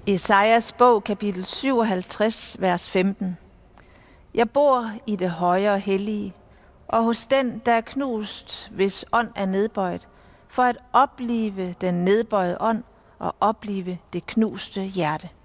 Esajas bog, kapitel 57, vers 15. Jeg bor i det høje og hellige, og hos den, der er knust, hvis ånd er nedbøjet, for at oplive den nedbøjede ånd og oplive det knuste hjerte.